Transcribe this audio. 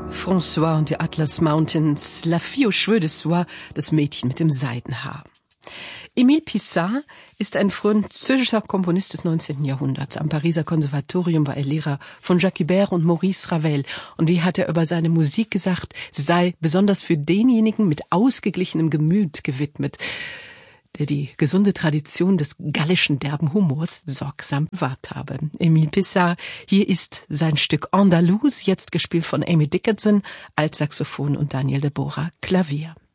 François und die Atlas Mountains, La fille aux cheveux de soie, das Mädchen mit dem Seidenhaar. Émile Pissart ist ein französischer Komponist des 19. Jahrhunderts. Am Pariser Konservatorium war er Lehrer von Jacques Ibert und Maurice Ravel. Und wie hat er über seine Musik gesagt, sie sei besonders für denjenigen mit ausgeglichenem Gemüt gewidmet, der die gesunde Tradition des gallischen derben Humors sorgsam bewahrt habe. Émile Pissart, hier ist sein Stück Andalouse, jetzt gespielt von Amy Dickinson, Altsaxophon und Daniel de Bora, Klavier.